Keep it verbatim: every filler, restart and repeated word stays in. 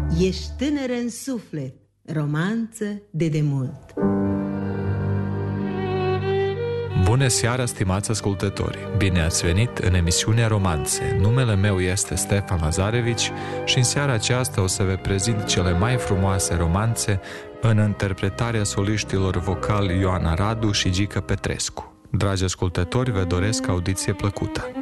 Ești tânără în suflet, romanță de demult. Bună seara, stimați ascultători! Bine ați venit în emisiunea Romanțe. Numele meu este Stefan Lazarevici și în seara aceasta o să vă prezint cele mai frumoase romanțe în interpretarea soliștilor vocali Ioana Radu și Gică Petrescu. Dragi ascultători, vă doresc audiție plăcută!